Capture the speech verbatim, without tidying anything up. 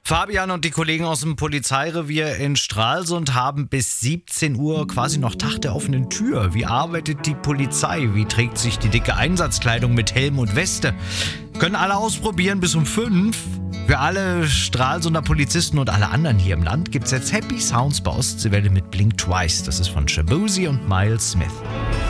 Fabian und die Kollegen aus dem Polizeirevier in Stralsund haben bis siebzehn Uhr quasi noch Tag der offenen Tür. Wie arbeitet die Polizei? Wie trägt sich die dicke Einsatzkleidung mit Helm und Weste? Können alle ausprobieren bis um fünf. Für alle Stralsunder Polizisten und alle anderen hier im Land gibt's jetzt Happy Sounds bei Ostseewelle mit Blink Twice. Das ist von Shaboozey und Miles Smith.